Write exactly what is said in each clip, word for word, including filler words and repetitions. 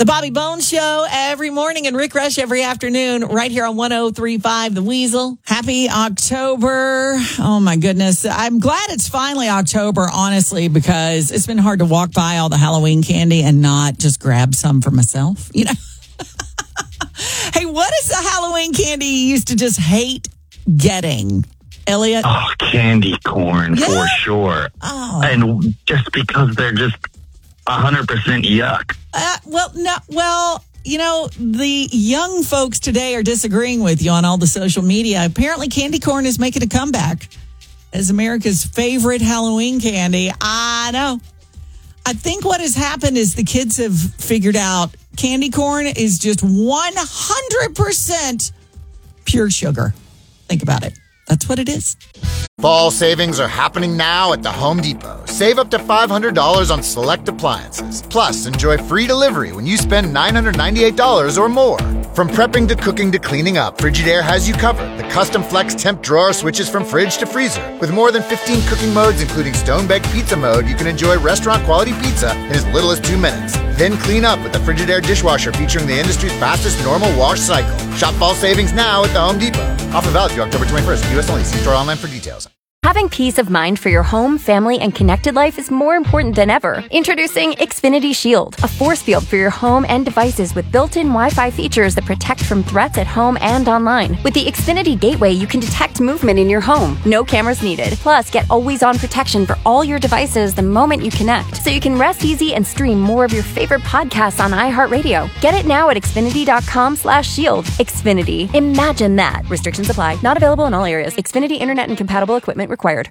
The Bobby Bones Show every morning and Rick Rush every afternoon right here on one oh three point five The Weasel. Happy October. Oh, my goodness. I'm glad it's finally October, honestly, because it's been hard to walk by all the Halloween candy and not just grab some for myself, you know? Hey, what is the Halloween candy you used to just hate getting, Elliot? Oh, candy corn, yeah. for sure. Oh. And just because they're just one hundred percent yuck. Uh, well, no, well, you know, the young folks today are disagreeing with you on all the social media. Apparently, candy corn is making a comeback as America's favorite Halloween candy. I know. I think what has happened is the kids have figured out candy corn is just one hundred percent pure sugar. Think about it. That's what it is. Fall savings are happening now at the Home Depot. Save up to five hundred dollars on select appliances. Plus, enjoy free delivery when you spend nine hundred ninety-eight dollars or more. From prepping to cooking to cleaning up, Frigidaire has you covered. The custom flex temp drawer switches from fridge to freezer. With more than fifteen cooking modes, including stone-baked pizza mode, you can enjoy restaurant-quality pizza in as little as two minutes. Then clean up with the Frigidaire dishwasher featuring the industry's fastest normal wash cycle. Shop fall savings now at the Home Depot. Offer valid through October twenty-first. U S only. See store online for details. Having peace of mind for your home, family, and connected life is more important than ever. Introducing Xfinity Shield, a force field for your home and devices with built-in Wi-Fi features that protect from threats at home and online. With the Xfinity Gateway, you can detect movement in your home. No cameras needed. Plus, get always-on protection for all your devices the moment you connect, so you can rest easy and stream more of your favorite podcasts on iHeartRadio. Get it now at Xfinity.com slash shield. Xfinity. Imagine that. Restrictions apply. Not available in all areas. Xfinity Internet and compatible equipment required.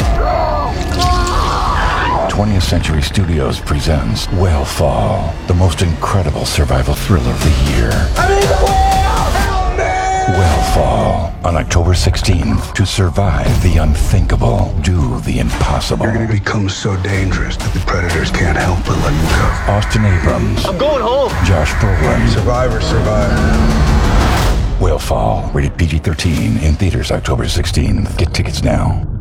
twentieth Century Studios presents Whale-Fall, the most incredible survival thriller of the year. I'm in the whale! Help me! Whale-Fall, on October sixteenth. To survive the unthinkable, do the impossible. You're going to become so dangerous that the predators can't help but let you go. Austin Abrams. I'm going home. Josh Brolin. Survivor, survive. Whale-Fall, rated P G thirteen, in theaters October sixteenth. Get tickets now.